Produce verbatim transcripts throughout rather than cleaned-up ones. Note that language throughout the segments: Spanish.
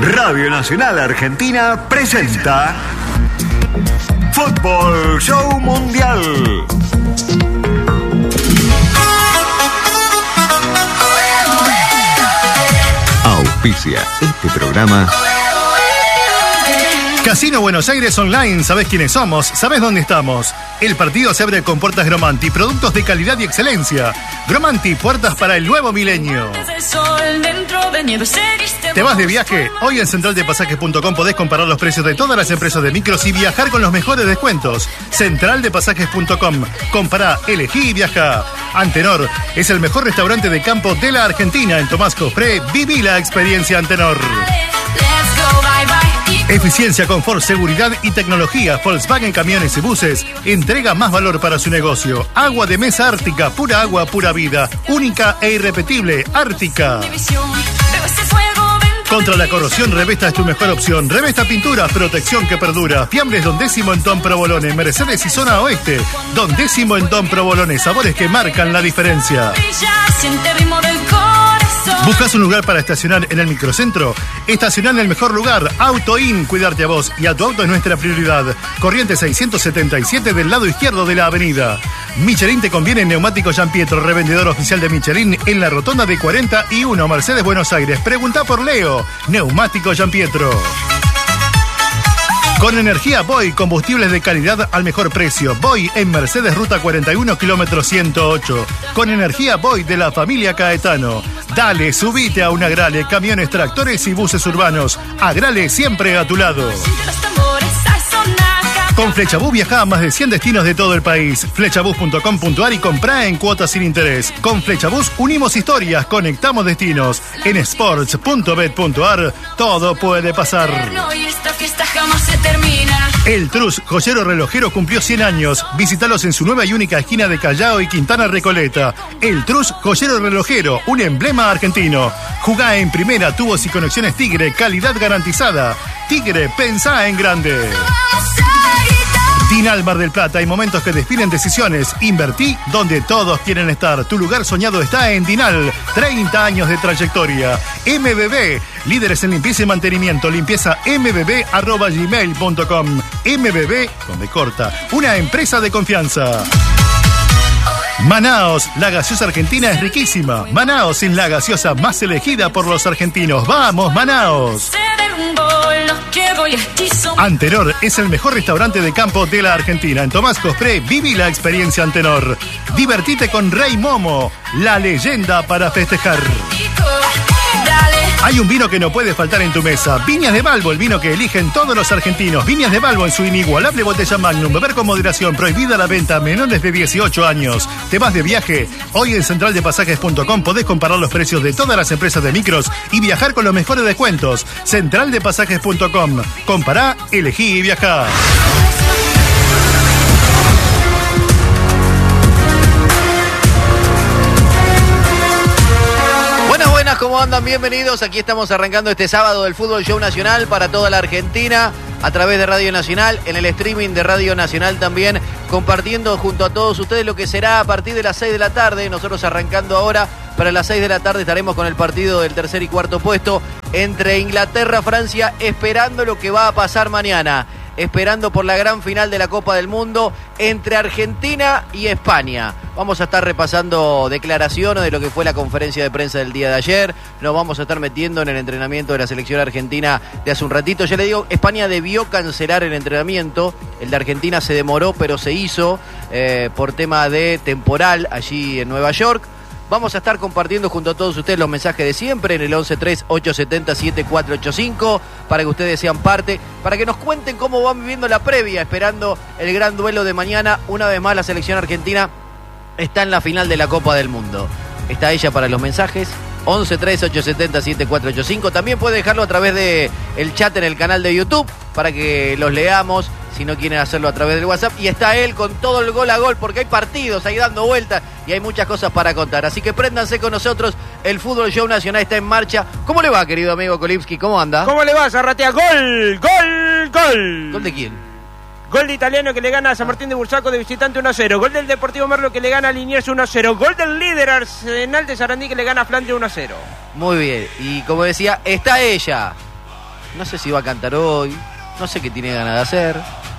Radio Nacional Argentina presenta Fútbol Show Mundial. Auspicia este programa Casino Buenos Aires Online, sabés quiénes somos, sabés dónde estamos. El partido se abre con puertas Gromanti, productos de calidad y excelencia. Gromanti, puertas para el nuevo milenio. ¿Te vas de viaje? Hoy en central de pasajes punto com podés comparar los precios de todas las empresas de micros y viajar con los mejores descuentos. central de pasajes punto com. Compará, elegí y viaja. Antenor es el mejor restaurante de campo de la Argentina. En Tomás Cofré, viví la experiencia Antenor. Eficiencia, confort, seguridad y tecnología. Volkswagen Camiones y Buses entrega más valor para su negocio. Agua de mesa Ártica, pura agua, pura vida. Única e irrepetible, Ártica. Contra la corrosión, Revesta es tu mejor opción. Revesta Pinturas, protección que perdura. Fiambres Don Décimo en Don Provolone, Mercedes y Zona Oeste. Don Décimo en Don Provolone, sabores que marcan la diferencia. ¿Buscas un lugar para estacionar en el microcentro? Estacionar en el mejor lugar, AutoIn, cuidarte a vos y a tu auto es nuestra prioridad. Corriente seiscientos setenta y siete del lado izquierdo de la avenida. Michelin te conviene en Neumático Gianpietro, revendedor oficial de Michelin en la rotonda de cuarenta y uno, Mercedes, Buenos Aires. Pregunta por Leo, Neumático Gianpietro. Con energía Boy, combustibles de calidad al mejor precio. Boy en Mercedes, ruta cuarenta y uno, kilómetro ciento ocho. Con energía Boy de la familia Caetano. Dale, subite a un Agrale, camiones, tractores y buses urbanos. Agrale siempre a tu lado. Con Flechabús viaja a más de cien destinos de todo el país. Flechabús punto com punto ar y comprá en cuotas sin interés. Con Flechabús unimos historias, conectamos destinos. En sports punto bet punto ar todo puede pasar. El Trus, joyero relojero, cumplió cien años. Visítalos en su nueva y única esquina de Callao y Quintana Recoleta. El Trus, joyero relojero, un emblema argentino. Jugá en primera, tubos y conexiones Tigre, calidad garantizada. Tigre, pensá en grande. Dinal Mar del Plata, hay momentos que definen decisiones. Invertí donde todos quieren estar. Tu lugar soñado está en Dinal. treinta años de trayectoria. M B B, líderes en limpieza y mantenimiento. Limpieza m b b arroba gmail punto com. M B B, con B corta, una empresa de confianza. Manaos, la gaseosa argentina es riquísima. Manaos es la gaseosa más elegida por los argentinos. ¡Vamos, Manaos! Antenor es el mejor restaurante de campo de la Argentina. En Tomás Cofré, viví la experiencia Antenor. Divertite con Rey Momo, la leyenda para festejar. Hay un vino que no puede faltar en tu mesa. Viñas de Balbo, el vino que eligen todos los argentinos. Viñas de Balbo en su inigualable botella Magnum. Beber con moderación, prohibida la venta a menores de dieciocho años. ¿Te vas de viaje? Hoy en central de pasajes punto com podés comparar los precios de todas las empresas de micros y viajar con los mejores descuentos. central de pasajes punto com. Compará, elegí y viajá. ¿Cómo andan? Bienvenidos. Aquí estamos arrancando este sábado del Fútbol Show Nacional para toda la Argentina a través de Radio Nacional, en el streaming de Radio Nacional también, compartiendo junto a todos ustedes lo que será a partir de las seis de la tarde. Nosotros arrancando ahora, para las seis de la tarde estaremos con el partido del tercer y cuarto puesto entre Inglaterra, Francia, esperando lo que va a pasar mañana. Esperando por la gran final de la Copa del Mundo entre Argentina y España. Vamos a estar repasando declaraciones de lo que fue la conferencia de prensa del día de ayer. Nos vamos a estar metiendo en el entrenamiento de la selección argentina de hace un ratito. Ya le digo, España debió cancelar el entrenamiento. El de Argentina se demoró, pero se hizo eh, por tema de temporal allí en Nueva York. Vamos a estar compartiendo junto a todos ustedes los mensajes de siempre en el once tres ocho siete cero siete cuatro ocho cinco para que ustedes sean parte, para que nos cuenten cómo van viviendo la previa, esperando el gran duelo de mañana. Una vez más la selección argentina está en la final de la Copa del Mundo. Está ella para los mensajes, once tres ocho siete cero siete cuatro ocho cinco. También puede dejarlo a través del chat en el canal de YouTube para que los leamos, si no quieren hacerlo a través del WhatsApp. Y está él con todo el gol a gol, porque hay partidos ahí dando vueltas y hay muchas cosas para contar. Así que préndanse con nosotros, el Fútbol Show Nacional está en marcha. ¿Cómo le va, querido amigo Kolipski? ¿Cómo anda? ¿Cómo le va, Zarratea? ¡Gol! ¡Gol! ¡Gol! ¿Gol de quién? Gol de Italiano que le gana a San Martín de Bursaco de visitante uno a cero. Gol del Deportivo Merlo que le gana a Liniers uno a cero. Gol del líder Arsenal de Sarandí que le gana a Flandria uno a cero. Muy bien. Y como decía, está ella. no sé si va a cantar hoy, no sé qué tiene ganas de hacer.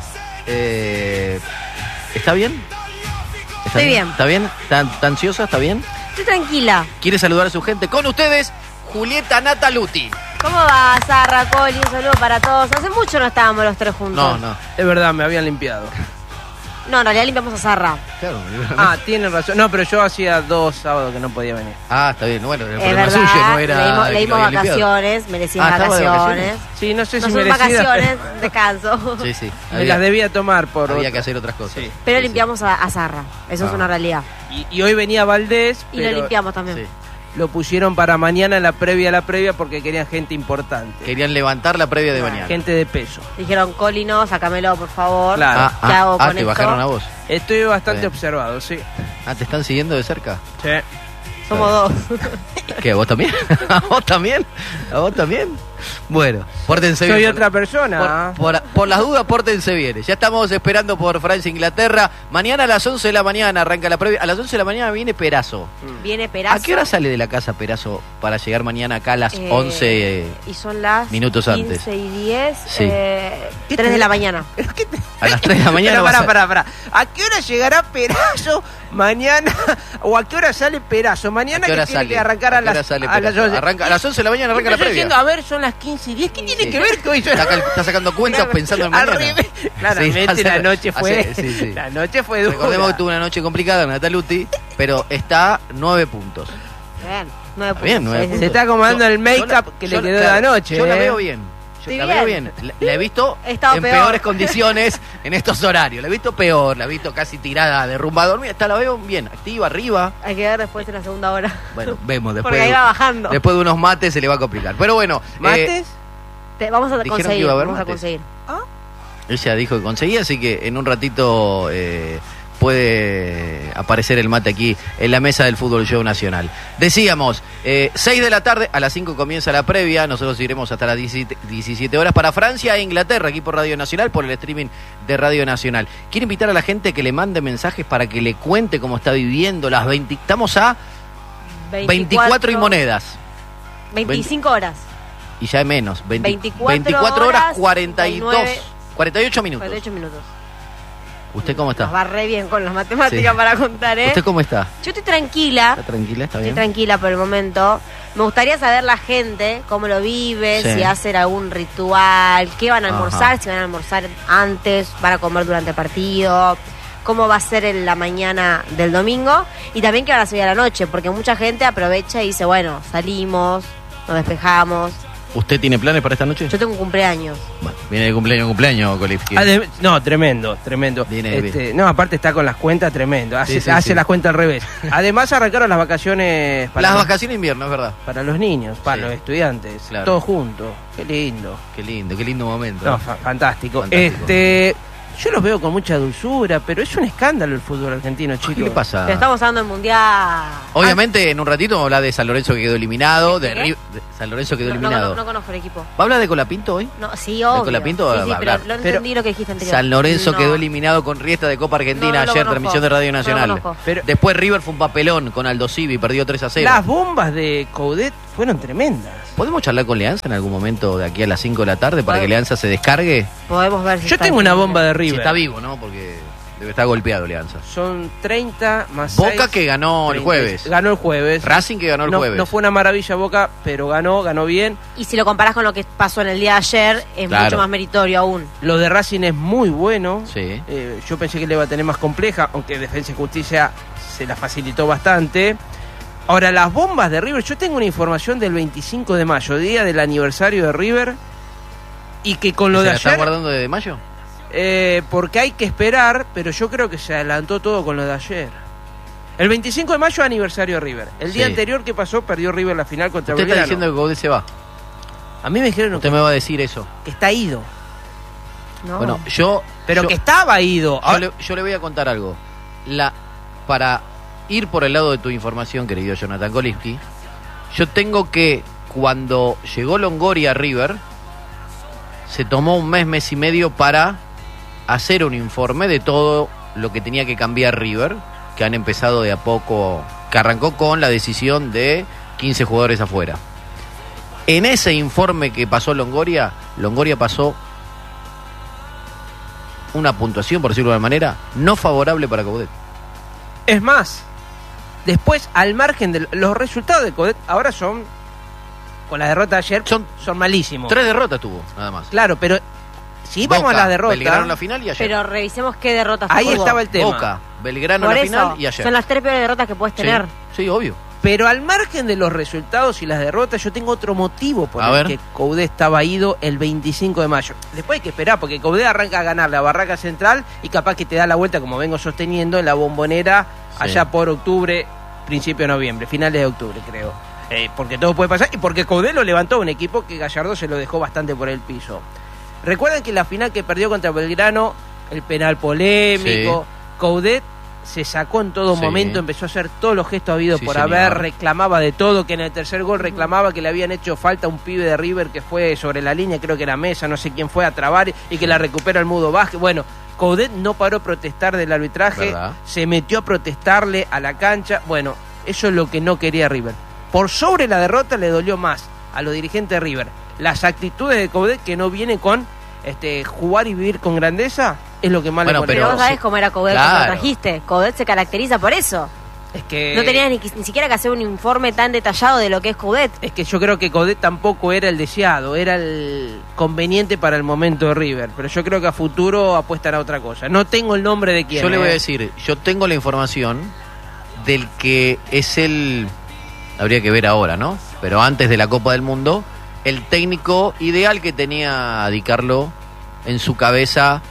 Eh, ¿Está bien? ¿Está Estoy bien. ¿Está bien? ¿Está, está ansiosa? ¿Está bien? Estoy tranquila. ¿Quiere saludar a su gente? Con ustedes, Julieta Nataluti. ¿Cómo va, Sarra, Coli? Un saludo para todos. Hace mucho no estábamos los tres juntos. No, no. Es verdad, me habían limpiado. No, en realidad limpiamos a Sarra. Claro, Ah, tienen razón. No, pero yo hacía dos sábados que no podía venir. ah, está bien. Bueno, el Es problema verdad, suyo no era. le dimos, que le dimos lo habían limpiado. vacaciones, merecidas Ah, ¿estaba de vacaciones. vacaciones? Sí, no sé No si son merecidas, vacaciones, pero descanso. Sí, sí. me Había, las debía tomar por había otra. que hacer otras cosas. Sí. Pero Sí, limpiamos a, a Sarra, eso Ah. es una realidad. Y, y hoy venía Valdés, Y pero lo limpiamos también. sí. lo pusieron para mañana en la previa a la previa porque querían gente importante. Querían levantar la previa de mañana. Gente de peso. Dijeron, Coli, no, sácamelo, por favor. Claro. Ah, ¿Qué hago ah, con te esto? bajaron a vos. Estoy bastante Bien. observado, sí. Ah, ¿te están siguiendo de cerca? Sí. Somos dos. ¿Qué? ¿A vos también? ¿A vos también? ¿A vos también? Bueno, pórtense Soy bien. otra persona. Por, por, por las dudas, pórtense bien. Ya estamos esperando por Francia e Inglaterra. Mañana a las once de la mañana arranca la previa. A las once de la mañana viene Perazo. Viene Perazo. ¿A qué hora sale de la casa Perazo para llegar mañana acá a las Eh, once? Y son las minutos antes. quince y diez, Sí. eh, ¿Qué tres te- de la mañana. A las tres de la mañana. Pero va a pará, ser- pará, pará. ¿A qué hora llegará Perazo mañana? ¿O a qué hora sale Perazo? Mañana ¿A qué hora que tiene sale? que arrancar ¿A a, qué hora las, sale a las Perazo? once. Arranca- a las once de la mañana arranca la Estoy previa. diciendo, a ver, son las quince y diez. ¿Qué tiene Sí. que ver con eso? Está, cal- está sacando cuentas pensando en Al mañana. revés. Claramente Sí, hace- la noche fue. hace- sí, sí. La noche fue dura. Recordemos que tuvo una noche complicada Nataluti, pero está nueve puntos. Bien, nueve Está bien, puntos. nueve Sí, sí, puntos. Se está acomodando Yo- el make-up yo la- que yo le la- quedó claro, de anoche. Yo la ¿eh? veo bien. Yo Estoy la bien. veo bien. La, la he visto He estado en peor. peores condiciones en estos horarios. La he visto peor, la he visto casi tirada, derrumbada, dormida. Esta la veo bien, activa, arriba. Hay que ver después en la segunda hora. Bueno, vemos después. Porque ahí de- va bajando. Después de unos mates se le va a complicar. Pero bueno, eh, ¿Mates? Te- vamos a Dijeron que conseguir, iba a haber vamos a mates. conseguir. ella dijo que conseguía, así que en un ratito eh, puede aparecer el mate aquí en la mesa del Fútbol Show Nacional. Decíamos, eh, seis de la tarde, a las cinco comienza la previa, nosotros iremos hasta las diecisiete horas para Francia e Inglaterra, aquí por Radio Nacional, por el streaming de Radio Nacional. Quiero invitar a la gente que le mande mensajes para que le cuente cómo está viviendo las veinte... Estamos a veinticuatro y monedas, veinticinco horas. y ya es menos, veinte veinticuatro veinticuatro horas, horas, cuarenta y dos, treinta y nueve, cuarenta y ocho minutos. cuarenta y ocho minutos. ¿Usted cómo está? Nos va re bien con las matemáticas Sí. para contar, ¿eh? ¿Usted cómo está? Yo estoy tranquila. ¿Está tranquila? ¿Está Estoy bien? tranquila por el momento. Me gustaría saber la gente, cómo lo vive, Sí. si hacen algún ritual, qué van a Ajá. almorzar, si van a almorzar antes, van a comer durante el partido, cómo va a ser en la mañana del domingo y también qué van a hacer a la noche, porque mucha gente aprovecha y dice, bueno, salimos, nos despejamos. ¿Usted tiene planes para esta noche? Yo tengo un cumpleaños. Bueno, viene de cumpleaños, cumpleaños, Kolivsky. Ade- no, tremendo, tremendo. Viene Este, no, aparte está con las cuentas tremendo. Hace, Sí, sí, hace sí. las cuentas al revés. Además arrancaron las vacaciones para, Las los, vacaciones de invierno, es verdad. para los niños, para Sí. los estudiantes, Claro. todos juntos. Qué lindo. Qué lindo, qué lindo momento. No, fa- fantástico. Fantástico. Este, yo los veo con mucha dulzura, pero es un escándalo el fútbol argentino, chicos. ¿Qué le pasa? Pero estamos hablando del mundial. Obviamente, en un ratito vamos a hablar de San Lorenzo que quedó eliminado. De ¿Qué? Ri- de San Lorenzo quedó No, no, eliminado. no, no conozco el equipo. ¿Va a hablar de Colapinto hoy? No, sí, obvio. Colapinto sí, va sí, a pero hablar. no Pero entendí lo que dijiste anterior. San Lorenzo No. quedó eliminado con Riesta de Copa Argentina No, no lo ayer, conozco. transmisión de Radio No lo Nacional. conozco. Pero- Después River fue un papelón con Aldo Civi, perdió tres a cero. Las bombas de Coudet fueron tremendas. ¿Podemos charlar con Leanza en algún momento de aquí a las cinco de la tarde para Bueno. que Leanza se descargue? Podemos ver si Yo está tengo una disponible. bomba de Si River. está vivo, ¿no? Porque debe estar golpeado Leanza. Son treinta más Boca seis, que ganó el treinta. jueves. Ganó el jueves. Racing que ganó el no, jueves. no fue una maravilla Boca, pero ganó, ganó bien. Y si lo comparás con lo que pasó en el día de ayer, es Claro. mucho más meritorio aún. Lo de Racing es muy bueno. Sí. Eh, yo pensé que le iba a tener más compleja, aunque Defensa y Justicia se la facilitó bastante. Ahora, las bombas de River, yo tengo una información del veinticinco de mayo, día del aniversario de River, y que con lo ¿Se de la están ayer, guardando de mayo? eh, porque hay que esperar, pero yo creo que se adelantó todo con lo de ayer. El veinticinco de mayo, aniversario de River. El día Sí. anterior que pasó, perdió River la final contra Usted está Belgrano. diciendo que Coudet se va. A mí me dijeron Usted que, me va a decir eso. que está ido, ¿no? Bueno, yo... pero yo- que estaba ido. Yo le, yo le voy a contar algo. La, para ir por el lado de tu información, querido Jonathan Kolivsky, yo tengo que, cuando llegó Longoria a River, se tomó un mes, mes y medio para hacer un informe de todo lo que tenía que cambiar River, que han empezado de a poco, que arrancó con la decisión de quince jugadores afuera. En ese informe que pasó Longoria, Longoria pasó una puntuación, por decirlo de alguna manera, no favorable para Coudet. Es más, después, al margen de los resultados de Coudet, ahora son, con la derrota de ayer, Son son malísimos. Tres derrotas tuvo, nada más. Claro, pero si vamos Boca, a las derrotas, Belgrano en la final y ayer. Pero revisemos qué derrotas ahí tuvo. estaba el tema. Boca, Belgrano Por en la eso, final y ayer. son las tres peores derrotas que puedes Sí, tener. sí, obvio. Pero al margen de los resultados y las derrotas, yo tengo otro motivo por A el ver. que Coudet estaba ido el veinticinco de mayo. Después hay que esperar, porque Coudet arranca a ganar la Barraca Central y capaz que te da la vuelta, como vengo sosteniendo, en la Bombonera Sí. allá por octubre, principio de noviembre, finales de octubre, creo. Eh, porque todo puede pasar y porque Coudet lo levantó un equipo que Gallardo se lo dejó bastante por el piso. Recuerden que la final que perdió contra Belgrano, el penal polémico, Sí. Coudet se sacó en todo Sí. momento, empezó a hacer todos los gestos habidos Sí, por señor. haber, reclamaba de todo, que en el tercer gol reclamaba que le habían hecho falta a un pibe de River que fue sobre la línea, creo que era Mesa, no sé quién fue, a trabar y que la recupera el Mudo Vázquez. Bueno, Coudet no paró a protestar del arbitraje, ¿Verdad? se metió a protestarle a la cancha. Bueno, eso es lo que no quería River. Por sobre la derrota le dolió más a los dirigentes de River las actitudes de Coudet, que no viene con este jugar y vivir con grandeza, es lo que más Bueno, le Pero, molesta. vos sabés cómo era Coudet Claro. cuando lo trajiste. Coudet se caracteriza por eso. Es que No tenías ni, ni siquiera que hacer un informe tan detallado de lo que es Coudet. Es que yo creo que Coudet tampoco era el deseado, era el conveniente para el momento de River. Pero yo creo que a futuro apuestan a otra cosa. No tengo el nombre de quién. Yo le voy a ¿eh? decir, yo tengo la información del que es el, habría que ver ahora, ¿no? Pero antes de la Copa del Mundo, el técnico ideal que tenía Di Carlo en su cabeza,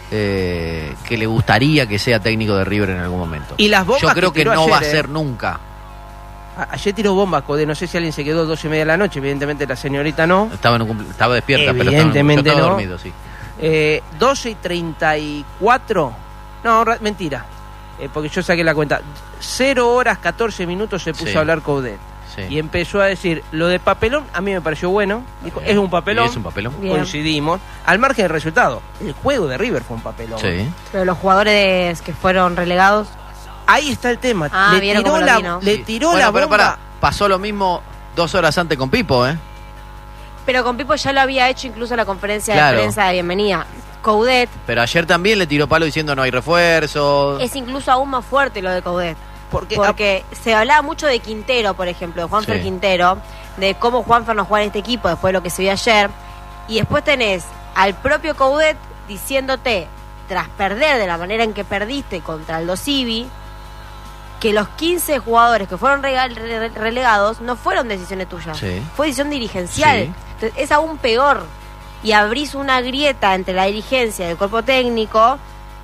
eh, que le gustaría que sea técnico de River en algún momento. Y las bombas Yo creo que que, tiró no va a ayer, ser ¿eh? nunca. A- Ayer tiró bombas, Coudet. No sé si alguien se quedó doce y media de la noche. Evidentemente la señorita no. Estaba, en un cumple- estaba despierta, pero estaba, Evidentemente yo estaba no. dormido, sí. Eh, doce y treinta y cuatro. No, ra- mentira. Eh, porque yo saqué la cuenta. cero horas catorce minutos se puso Sí. a hablar Coudet. Sí. Y empezó a decir, lo de papelón a mí me pareció bueno. Dijo, es un papelón. Y es un papelón. Bien. Coincidimos. Al margen del resultado, el juego de River fue un papelón. Sí. Pero los jugadores que fueron relegados. Ahí está el tema. Ah, le vieron tiró cómo lo la, vino. le Sí. tiró Bueno, la pero bomba. pará, pasó lo mismo dos horas antes con Pipo, ¿eh? Pero con Pipo ya lo había hecho incluso en la conferencia Claro. de prensa de bienvenida. Coudet Pero ayer también le tiró palo diciendo no hay refuerzos. es incluso aún más fuerte lo de Coudet. Porque, Porque se hablaba mucho de Quintero, por ejemplo, de Juanfer Sí. Quintero, de cómo Juanfer no juega en este equipo después de lo que se vio ayer. Y después tenés al propio Coudet diciéndote, tras perder de la manera en que perdiste contra el Dosivi, que los quince jugadores que fueron rega- re- relegados no fueron decisiones tuyas. Sí. Fue decisión dirigencial. Sí. Entonces, es aún peor. Y abrís una grieta entre la dirigencia y el cuerpo técnico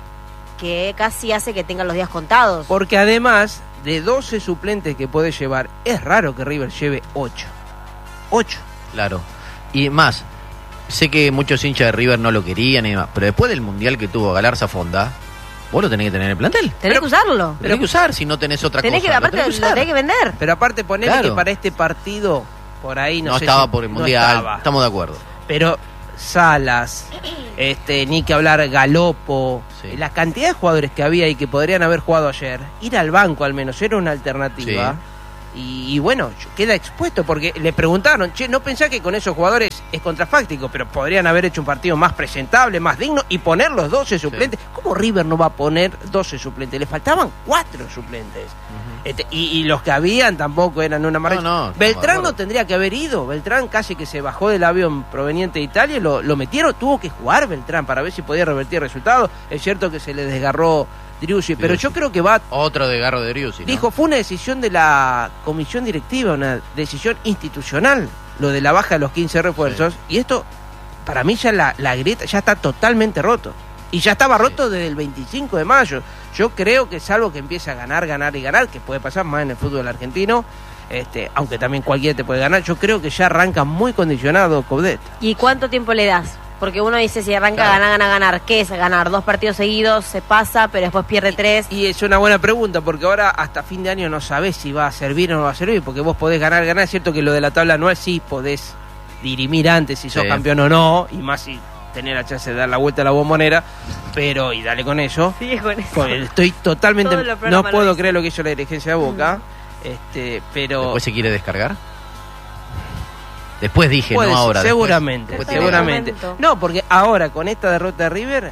que casi hace que tengan los días contados. porque además de doce suplentes que puede llevar, es raro que River lleve ocho. ocho. Claro. Y más, sé que muchos hinchas de River no lo querían y demás, pero después del mundial que tuvo Galarza Fonda, vos lo tenés que tener en el plantel. Tenés Pero- que usarlo. Lo tenés que usar si no tenés otra Tenés cosa. que, lo aparte, tenés que lo usar. tenés que vender. Pero aparte ponele Claro. que para este partido, por ahí no, No sé estaba si- por el no mundial, estaba. estamos de acuerdo. Pero Salas, este, ni que hablar Galopo, Sí. la cantidad de jugadores que había y que podrían haber jugado ayer, ir al banco al menos era una alternativa. Y, y bueno, queda expuesto porque le preguntaron, che, ¿no pensás que con esos jugadores es contrafáctico? Pero podrían haber hecho un partido más presentable, más digno y poner los doce suplentes. ¿Cómo River no va a poner doce suplentes? Le faltaban cuatro suplentes. Este, y, y los que habían tampoco eran una maravilla. No, no, estamos de Beltrán no acuerdo. tendría que haber ido. Beltrán casi que se bajó del avión proveniente de Italia y lo, lo metieron. Tuvo que jugar Beltrán para ver si podía revertir el resultado. Es cierto que se le desgarró Driussi, pero Driussi. yo creo que va... Otro de Garro de Driussi, ¿no? Dijo, fue una decisión de la comisión directiva, una decisión institucional, lo de la baja de los quince refuerzos. Y esto, para mí ya la, la grieta ya está totalmente roto. Y ya estaba roto desde el veinticinco de mayo. Yo creo que salvo que empiece a ganar, ganar y ganar, que puede pasar más en el fútbol argentino, este, aunque también cualquiera te puede ganar, yo creo que ya arranca muy condicionado Coudet. ¿Y cuánto tiempo le das? Porque uno dice, si arranca Claro. ganar, ganar, ganar, ¿qué es ganar? Dos partidos seguidos, se pasa, pero después pierde tres. Y es una buena pregunta, porque ahora hasta fin de año no sabés si va a servir o no va a servir, porque vos podés ganar, ganar. Es cierto que lo de la tabla anual sí podés dirimir antes si sos Sí. campeón o no, y más si tenés la chance de dar la vuelta a la bombonera, pero, y dale con eso. Sigue con eso. Con- Estoy totalmente... Todos los No programas lo puedo dicen. creer lo que hizo la dirigencia de Boca, este, pero... ¿Después se quiere descargar? Después dije, Puede no ser, ahora. seguramente, después- después seguramente. momento. No, porque ahora con esta derrota de River,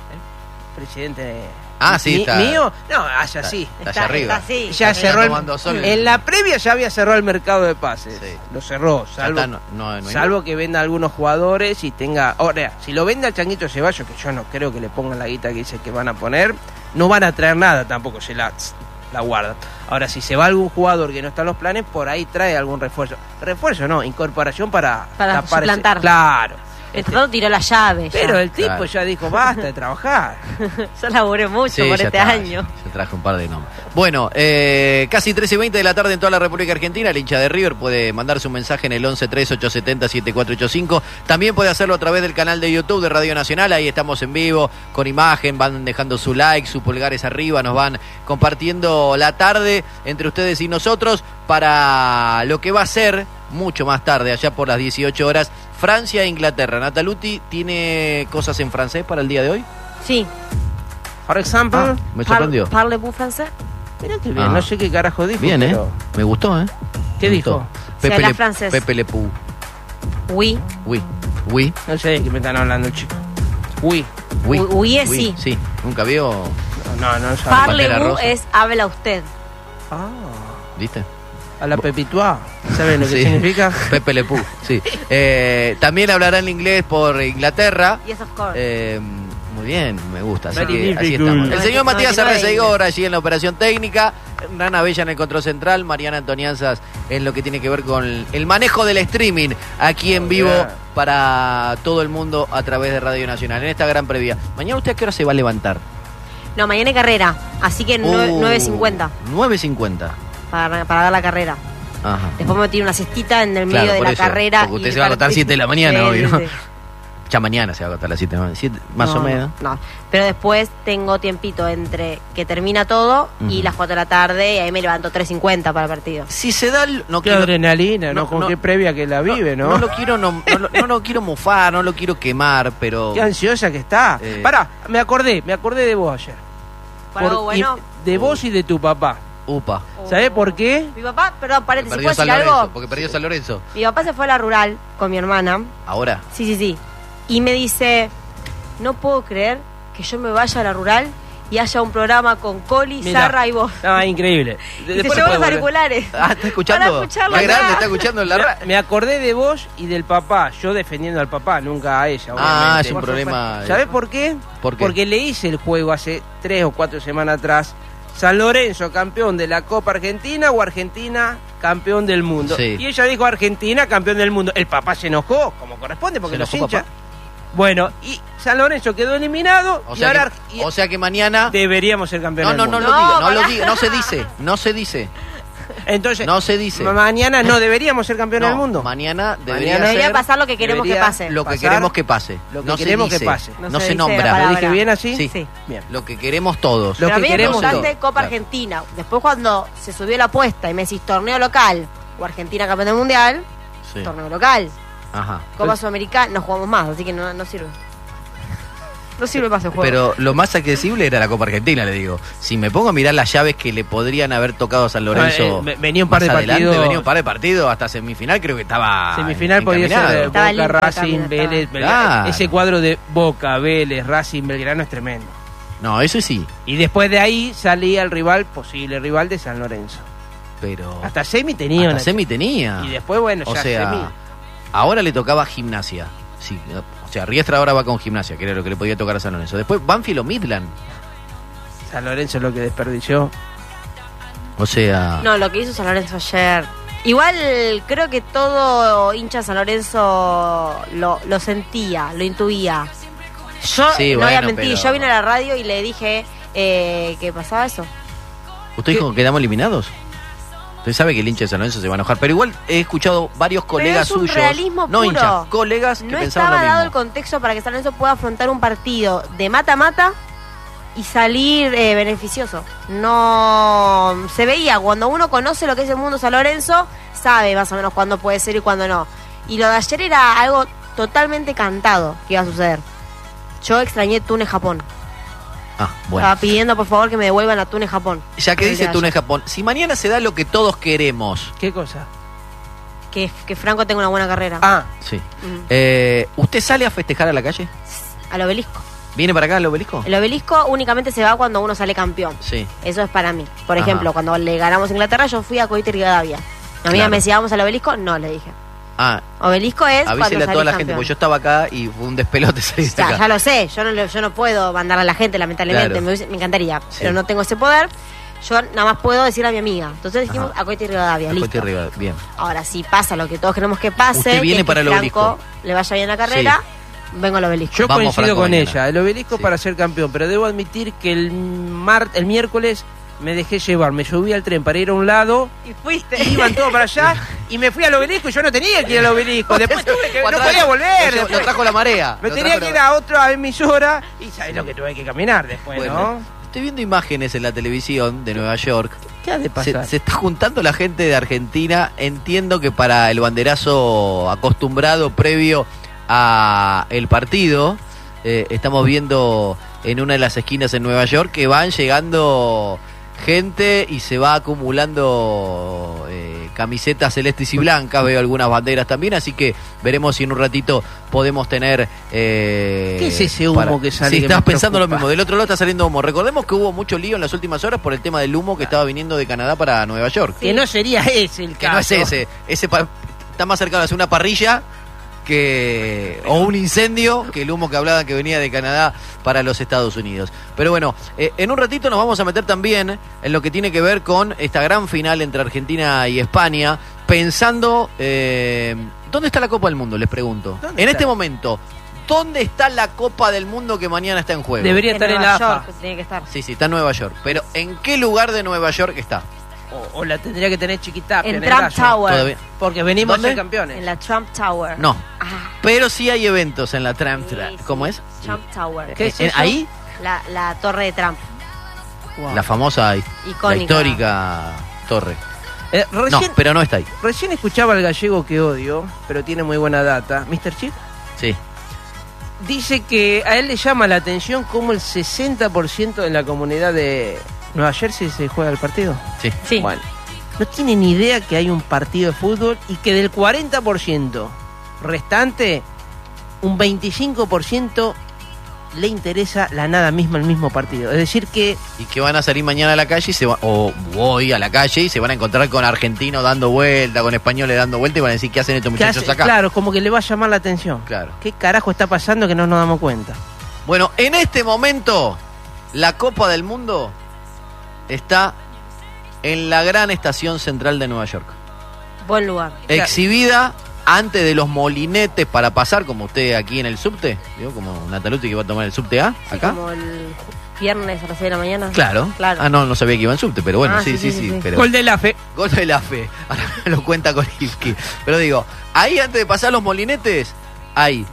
el presidente Ah, sí, mi- está- mío, no, allá sí. Está allá arriba. Está así. Ya Está cerró el, tomando sol. en la previa ya había cerrado el mercado de pases. Sí. Lo cerró, Ya salvo, está, no, no- no hay- salvo que venda algunos jugadores y tenga. Ahora, si lo vende al Changuito Ceballos, que yo no creo que le pongan la guita que dice que van a poner, no van a traer nada tampoco, se la, la guardan. Ahora, si se va algún jugador que no está en los planes, por ahí trae algún refuerzo. Refuerzo no, incorporación para, Para tapar ese- suplantar. Claro. El Este, tratado tiró la llave. ya. pero el tipo Claro. ya dijo, basta de trabajar. Yo laburé mucho Sí, por ya este está, año. Se traje un par de nombres. Bueno, eh, casi trece y veinte de la tarde en toda la República Argentina. El hincha de River puede mandarse un mensaje en el once tres ocho siete cero siete cuatro ocho cinco. También puede hacerlo a través del canal de YouTube de Radio Nacional. Ahí estamos en vivo, con imagen. Van dejando su like, sus pulgares arriba. Nos van compartiendo la tarde entre ustedes y nosotros para lo que va a ser mucho más tarde, allá por las dieciocho horas, Francia e Inglaterra. Nataluti, ¿tiene cosas en francés para el día de hoy? Sí. Por ejemplo, Ah, me sorprendió. Par- ¿Parlez-vous français? mira qué bien, Ah. no sé qué carajo dijo. Bien, ¿eh? pero- Me gustó, ¿eh? ¿Qué Me dijo? gustó. Se Pepe habla Le, francés. Pepe Le Pou. Oui. Oui. Oui. No sé de qué me están hablando, chicos. Uy, Oui. Oui, oui es sí. Sí. ¿Nunca vio? no, no, no sabe. Par- Parlez-vous rosa. es habla usted. Ah, ¿Viste? a la Pepituá. ¿Saben lo que Sí. significa? Pepe Le Pou, sí. Eh, también hablará en inglés por Inglaterra. Yes, of course. Eh, muy bien, me gusta. Así, Very que, así difficult. estamos. El señor Matías noventa y nueve. Arreceigor allí en la operación técnica. Rana Bella en el control central. Mariana Antonianzas en lo que tiene que ver con el, el manejo del streaming aquí en Muy vivo bien. para todo el mundo a través de Radio Nacional. En esta gran previa. Mañana, ¿usted a qué hora se va a levantar? No, mañana hay carrera. Así que Uh, nueve cincuenta nueve cincuenta. para, para dar la carrera. Ajá. Después me tiro una cestita en el Claro, medio de por la eso, carrera. porque usted y se va a acostar partir- siete de la mañana Sí, hoy, sí, ¿no? sí. Ya mañana se va a acostar a las siete, siete más No, o no, menos. No, pero después tengo tiempito entre que termina todo y Ujú. las cuatro de la tarde y ahí me levanto tres cincuenta para el partido. Si se da el... No Qué quiero, adrenalina, ¿no? no, Con no. qué previa que la vive, ¿no? no lo quiero no, no, lo- no lo quiero mufar, no lo quiero quemar, pero... Qué ansiosa que está. Eh. Pará, me acordé, me acordé de vos ayer. Por algo bueno. y- de vos y de tu papá. Upa. ¿Sabés por qué? Mi papá, perdón, paréntesis, Perdió ¿puedo San decir Lorenzo, algo? porque perdió San Lorenzo. Mi papá se fue a la rural con mi hermana. Ahora. Sí, sí, sí. Y me dice, no puedo creer que yo me vaya a la rural y haya un programa con Coli, Mirá. Sarra y vos. Ah, increíble. Y te Después llevo lo los podés volver. auriculares. Ah, ¿está escuchando? Para escucharlo Qué grande, acá. está escuchando en la radio. Me acordé de vos y del papá. Yo defendiendo al papá, nunca a ella. Ah, obviamente. es un problema... ¿Sabés por qué? ¿Por qué? Porque le hice el juego hace tres o cuatro semanas atrás. San Lorenzo, campeón de la Copa Argentina, o Argentina, campeón del mundo. Sí. Y ella dijo Argentina, campeón del mundo. El papá se enojó, como corresponde, porque ¿Se los enojó, hinchas. papá? Bueno, y San Lorenzo quedó eliminado. O y sea, ahora que, y- o sea que mañana... deberíamos ser campeones No, no, no del lo mundo. diga, no No, lo pará. diga, no se dice, no se dice, Entonces, no se dice. ma- mañana no deberíamos ser campeones No, del mundo. mañana debería Mañana ser Debería pasar lo que queremos debería- que pase. lo que pasar queremos que pase. lo que no se queremos que dice, pase. No, No se, se dice nombra. la ¿Lo palabra. dije bien así? Sí. Sí. Bien. Lo que queremos todos. Lo Pero que a mí es queremos importante todos. Copa Claro. Argentina. Después cuando se subió la apuesta y me decís torneo local o Argentina campeón del mundial, Sí. torneo local. Ajá. Copa Sudamericana no jugamos más, así que no, no sirve. No sirve para ese juego. Pero lo más accesible era la Copa Argentina, le digo. Si me pongo a mirar las llaves que le podrían haber tocado a San Lorenzo, Ah, eh, venía un par más de adelante, partidos. venía un par de partidos hasta semifinal, creo que estaba Semifinal podía ser encaminado. eh, Estaba Boca, lindo el Racing, camino, estaba. Vélez, Belgrano. Claro. Ese cuadro de Boca, Vélez, Racing, Belgrano es tremendo. No, eso sí, Y después de ahí salía el rival, posible rival de San Lorenzo. pero Hasta semi tenía hasta una- semi tenía. Y después, bueno, O ya sea, semi. ahora le tocaba Gimnasia. Sí, o sea, Riestra ahora va con Gimnasia, que era lo que le podía tocar a San Lorenzo. Después Banfield o Midland. San Lorenzo es lo que desperdició. O sea, No, lo que hizo San Lorenzo ayer. Igual creo que todo hincha de San Lorenzo lo, lo sentía, lo intuía. Yo Sí, no voy a bueno, mentir, pero- yo vine a la radio y le dije eh, que pasaba eso. ¿usted dijo que quedamos eliminados? Usted sabe que el hincha de San Lorenzo se va a enojar, pero igual he escuchado varios colegas Pero es un suyos, realismo no puro. hinchas, colegas que No pensaban estaba lo dado el mismo. contexto para que San Lorenzo pueda afrontar un partido de mata-mata y salir eh, beneficioso. No se veía, cuando uno conoce lo que es el mundo San Lorenzo, sabe más o menos cuándo puede ser y cuándo no. Y lo de ayer era algo totalmente cantado que iba a suceder. Yo extrañé Túnez-Japón. Ah, bueno. Estaba pidiendo por favor que me devuelvan a Túnez-Japón. Ya que El dice de Túnez ayer. Japón, si mañana se da lo que todos queremos, ¿Qué cosa? Que, que Franco tenga una buena carrera. Ah, Sí. Mm. Eh, ¿Usted sale a festejar a la calle? Al obelisco. ¿Viene para acá al obelisco? El obelisco únicamente se va cuando uno sale campeón. Sí. Eso es para mí. Por Ajá. ejemplo, cuando le ganamos a Inglaterra, yo fui a Coito y Rivadavia. Mi amiga Claro. me decía, ¿vamos al obelisco? No, le dije. Ah, Obelisco es cuando avísele a salís toda la gente, campeón. porque yo estaba acá y fue un despelote salir de Ya, acá. ya lo sé, yo no, lo- yo no puedo mandar a la gente, lamentablemente, Claro. me, hubiese- me encantaría, Sí. pero no tengo ese poder. Yo nada más puedo decir a mi amiga. Entonces dijimos Ajá. a Coito y Rivadavia, A listo. Coito y Rivadavia, bien. Ahora, si pasa lo que todos queremos que pase, Usted viene que es para que el Franco obelisco. le vaya bien la carrera, vengo al obelisco. yo Vamos, coincido Franco, con mañana. ella. El obelisco Sí. para ser campeón, pero debo admitir que el, mar, el miércoles me dejé llevar. Me subí al tren para ir a un lado. Y fuiste. Y iban todos para allá y me fui al obelisco y yo no tenía que ir al obelisco. Después tuve que, no Atrás- podía volver. Lo, después. lo trajo la marea. Me lo tenía trajo que la- ir a otra emisora y sabes lo que tuve que caminar después, Bueno, ¿no? estoy viendo imágenes en la televisión de Nueva York. ¿Qué ha de Se, pasar? se está juntando la gente de Argentina. Entiendo que para el banderazo acostumbrado previo a el partido, eh, estamos viendo en una de las esquinas en Nueva York que van llegando gente y se va acumulando eh, camisetas celestes y blancas. Veo algunas banderas también, así que veremos si en un ratito podemos tener... eh, ¿Qué es ese humo que sale Si que estás me pensando lo preocupa? mismo, del otro lado está saliendo humo. Recordemos que hubo mucho lío en las últimas horas por el tema del humo que estaba viniendo de Canadá para Nueva York. Que no sería ese el Que caso. no es ese, ese pa- está más cercano a ser una parrilla que o un incendio que el humo que hablaban que venía de Canadá para los Estados Unidos. Pero bueno, eh, en un ratito nos vamos a meter también en lo que tiene que ver con esta gran final entre Argentina y España, pensando eh, ¿dónde está la Copa del Mundo? Les pregunto. En ¿Dónde está? este momento, ¿dónde está la Copa del Mundo que mañana está en juego? Debería En estar en Nueva la York, A F A. tiene que estar. Sí, sí, está en Nueva York. Pero ¿en qué lugar de Nueva York está? O, o la tendría que tener chiquita. En Trump Tower. Todavía. Porque venimos ¿Dónde? a ser campeones. En la Trump Tower. No. Ah, Pero sí hay eventos en la Trump. sí, Tra- sí. ¿Cómo es? Trump Tower. ¿Qué es Eh, eso? ¿Ahí? La, la torre de Trump. Wow. La famosa, la Icónica. histórica torre. Eh, No, recién, pero no está ahí. recién escuchaba al gallego que odio, pero tiene muy buena data. mister Chip Sí. dice que a él le llama la atención cómo el sesenta por ciento de la comunidad de Nueva Jersey se juega el partido. Sí. Sí. Bueno, no tiene ni idea que hay un partido de fútbol y que del cuarenta por ciento restante, un veinticinco por ciento le interesa la nada misma el mismo partido. Es decir que Y que van a salir mañana a la calle y se va, o hoy a la calle y se van a encontrar con argentinos dando vuelta, con españoles dando vuelta y van a decir, ¿qué hacen estos que muchachos hace- acá? claro, como que le va a llamar la atención. Claro. ¿Qué carajo está pasando que no nos damos cuenta? Bueno, en este momento, la Copa del Mundo está en la gran estación central de Nueva York. Buen lugar. Claro. Exhibida antes de los molinetes para pasar, como usted aquí en el subte, digo, como Nataluti que va a tomar el subte A, Sí, acá. como el ju- viernes a las seis de la mañana. Claro. Claro. Ah, no, no sabía que iba en subte, pero bueno, Ah, sí, sí, sí, sí. sí, sí. Pero... Gol de la fe. Gol de la fe. Ahora lo cuenta Korilski. Pero digo, ahí antes de pasar los molinetes, hay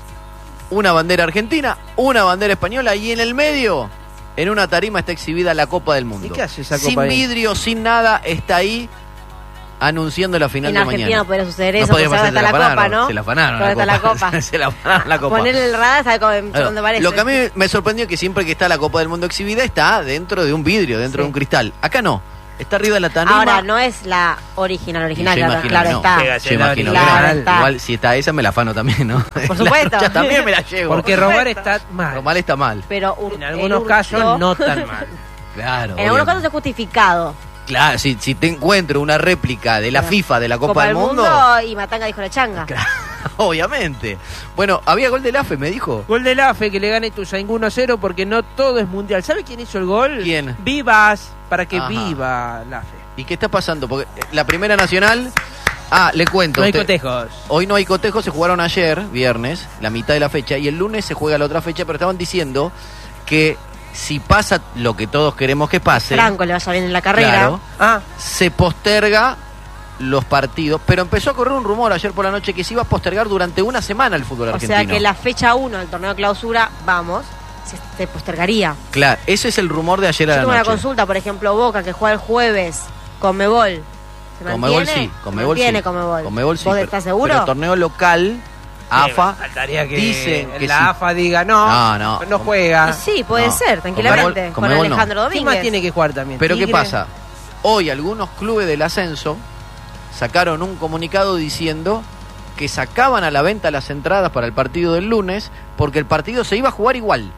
una bandera argentina, una bandera española y en el medio, en una tarima, está exhibida la Copa del Mundo. ¿Y qué hace esa sin Copa ahí? vidrio, sin nada, está ahí anunciando la final En de Argentina mañana. no podría suceder No eso, podría porque pasar, ahora está se la la copa, afanaron, ¿no? se la afanaron Ahora la está la copa. copa. Se la afanaron la copa. Poner el radar, ¿sabe cómo- Claro, dónde parece? lo que a mí me sorprendió es que siempre que está la Copa del Mundo exhibida está dentro de un vidrio, dentro Sí. de un cristal. Acá no, está arriba de la tarima. Ahora, no es la original, original, Y yo claro, imagino claro que no. está. Pégase. Yo imagino Claro, que no. está. Igual si está esa me la afano también, ¿no? Por supuesto. Ya también me la llevo. Porque Por robar supuesto. está mal. Román está mal. Pero ur- En el algunos hurto- casos no tan mal. Claro. En algunos casos obviamente. es justificado. Claro, si, si te encuentro una réplica de la Claro. FIFA de la Copa, Copa del Mundo, y Matanga dijo la changa. claro, obviamente. Bueno, había gol del A F E, me dijo. Gol del A F E que le gane Ituzaingó uno a cero porque no todo es mundial. ¿Sabe quién hizo el gol? ¿Quién? Vivas, para que Ajá. viva la F E. ¿Y qué está pasando? Porque la primera nacional. Ah, le cuento. No hay usted- cotejos. Hoy no hay cotejos, se jugaron ayer, viernes, la mitad de la fecha, y el lunes se juega la otra fecha, pero estaban diciendo que si pasa lo que todos queremos que pase, Franco le vaya bien en la carrera. claro, Ah, se posterga los partidos, pero empezó a correr un rumor ayer por la noche que se iba a postergar durante una semana el fútbol O argentino. sea que la fecha uno del torneo de clausura, vamos, se, se postergaría. Claro, ese es el rumor de ayer Yo a la tengo una noche. consulta, por ejemplo, Boca, que juega el jueves, Conmebol. ¿Se Conmebol mantiene? sí, Conmebol mantiene sí. Conmebol. Conmebol sí, ¿Vos pero- estás seguro? Pero torneo local, A F A, faltaría que dicen que la sí. A F A diga no, No, no. no juega. Y sí, puede No, ser, tranquilamente. Conmebol- Con Conmebol no. Alejandro ¿Quién más Domínguez. tiene que jugar también? Pero ¿qué Tigre. pasa? Hoy algunos clubes del ascenso sacaron un comunicado diciendo que sacaban a la venta las entradas para el partido del lunes porque el partido se iba a jugar igual.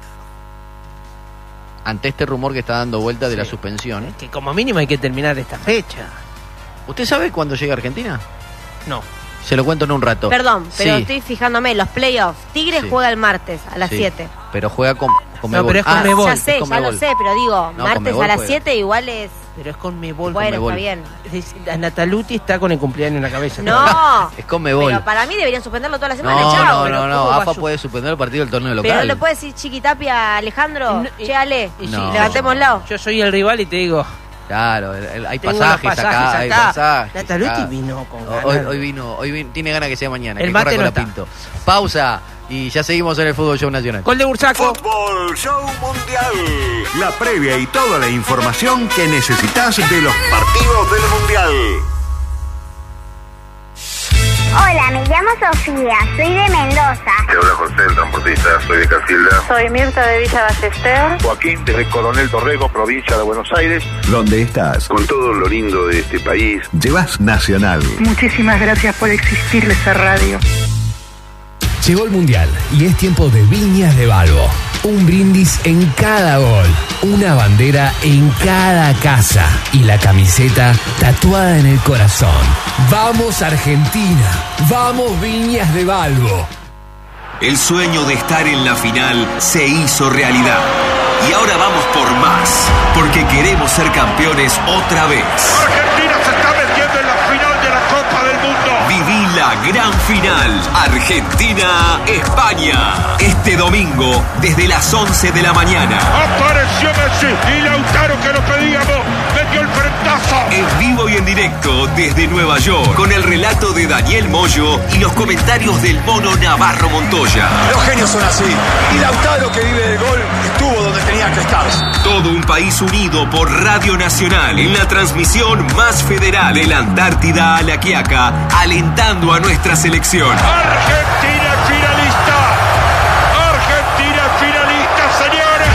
Ante este rumor que está dando vuelta de Sí. la suspensión. Es que como mínimo hay que terminar esta fecha. ¿Usted sabe cuándo llega Argentina? No. Se lo cuento en un rato. Perdón, pero Sí, estoy fijándome, los playoffs. Tigres Sí. juega el martes a las sí, siete. Pero juega con, con No, Mebol. pero es con Ah, Mebol. Ya sé, es con ya lo Mebol. sé, pero digo, No, martes Conmebol a las juega. siete igual es... Pero es con Mebol. Bueno, Conmebol. está bien. Es- La Nataluti está con el cumpleaños en la cabeza. No, Es con Mebol. pero para mí deberían suspenderlo toda la semana, No, chao. no, pero no, no. ¿cómo va AFA a su- puede suspender el partido del torneo local. Pero le puede decir Chiquitapia a Alejandro, No, y- che, Ale, y sí, No. levantémoslo. Yo soy el rival y te digo, Claro, el- el- hay tengo pasajes, unos pasajes acá, hay acá. pasajes. Nataluti acá. vino con Hoy, ganas. hoy vino, hoy vino, tiene ganas que sea mañana. El que mate corra con no la está. Pinto. Pausa y ya seguimos en el Fútbol Show Nacional. Gol de Bursaco. Fútbol Show Mundial. La previa y toda la información que necesitas de los partidos del Mundial. Hola, me llamo Sofía, soy de Mendoza. Te habla José, el transportista, soy de Casilda. Soy Mirta de Villa Ballester. Joaquín, desde Coronel Torrego, provincia de Buenos Aires. ¿Dónde estás? Con todo lo lindo de este país. Llevas Nacional. Muchísimas gracias por existirle esa radio. Llegó el Mundial y es tiempo de Viñas de Balbo. Un brindis en cada gol, una bandera en cada casa y la camiseta tatuada en el corazón. ¡Vamos Argentina! ¡Vamos Viñas de Balbo! El sueño de estar en la final se hizo realidad. Y ahora vamos por más, porque queremos ser campeones otra vez. Argentina se está metiendo en la final de la Copa del Mundo. Viví la gran final Argentina-España. Este domingo, desde las once de la mañana. Apareció Messi y Lautaro, que lo pedíamos, metió el frentazo. En vivo y en directo desde Nueva York, con el relato de Daniel Moyo y los comentarios del mono Navarro Montoya. Los genios son así. Y Lautaro, que vive del gol, estuvo donde tenía que estar. Todo un país unido por Radio Nacional en la transmisión más federal de la Antártida a la Quiaca, alentando a nuestra selección. Argentina finalista. Argentina finalista, señores.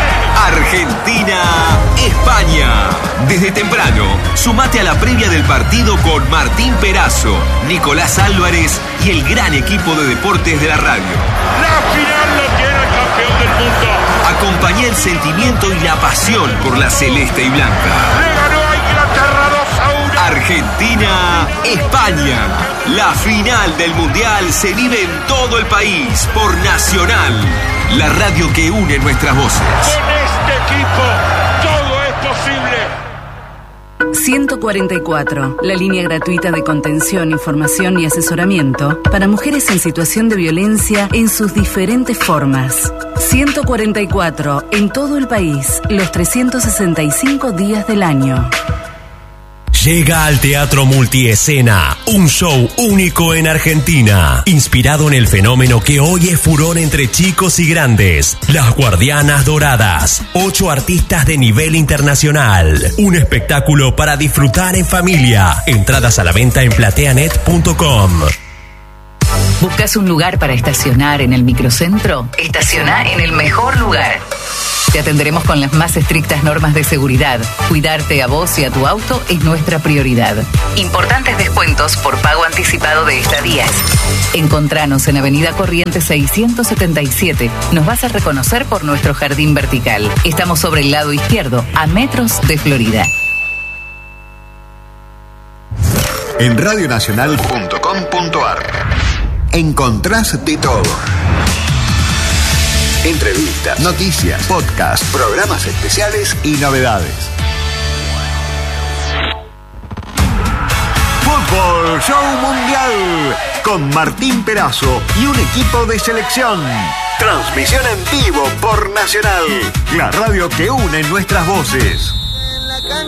Argentina-España. Desde temprano, sumate a la previa del partido con Martín Perazo, Nicolás Álvarez y el gran equipo de deportes de la radio. La final lo tiene el campeón del mundo. Acompañá el sentimiento y la pasión por la celeste y blanca. Le ganó a Inglaterra dos a uno. Argentina-España. La final del Mundial se vive en todo el país por Nacional, la radio que une nuestras voces. Con este equipo todo es posible. ciento cuarenta y cuatro, la línea gratuita de contención, información y asesoramiento para mujeres en situación de violencia en sus diferentes formas. ciento cuarenta y cuatro, en todo el país, los trescientos sesenta y cinco días del año. Llega al Teatro Multiescena, un show único en Argentina, inspirado en el fenómeno que hoy es furor entre chicos y grandes, Las Guardianas Doradas, ocho artistas de nivel internacional, un espectáculo para disfrutar en familia, entradas a la venta en plateanet punto com. ¿Buscas un lugar para estacionar en el microcentro? Estaciona en el mejor lugar. Te atenderemos con las más estrictas normas de seguridad. Cuidarte a vos y a tu auto es nuestra prioridad. Importantes descuentos por pago anticipado de estadías. Encontranos en Avenida Corrientes seiscientos setenta y siete. Nos vas a reconocer por nuestro jardín vertical. Estamos sobre el lado izquierdo, a metros de Florida. En radionacional punto com punto ar encontrás de todo. Entrevistas, noticias, podcasts, programas especiales y novedades. Fútbol Show Mundial con Martín Perazo y un equipo de selección. Transmisión en vivo por Nacional, la radio que une nuestras voces.